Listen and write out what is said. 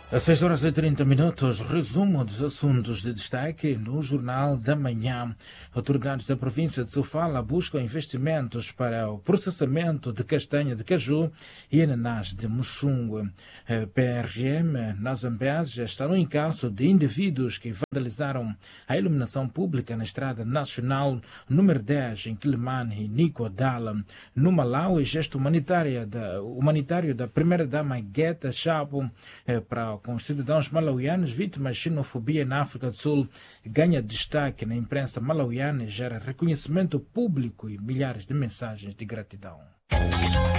Às 6h30, resumo dos assuntos de destaque no Jornal da Manhã. Autoridades da província de Sofala buscam investimentos para o processamento de castanha de caju e ananás de Muxungue. PRM na Zambésia está no encalço de indivíduos que vandalizaram a iluminação pública na Estrada Nacional número 10 em Quilimane e Nicodala. No Malawi, gesto humanitário da primeira-dama Guetta Chapo para com os cidadãos malauianos vítimas de xenofobia na África do Sul ganha destaque na imprensa malauiana e gera reconhecimento público e milhares de mensagens de gratidão.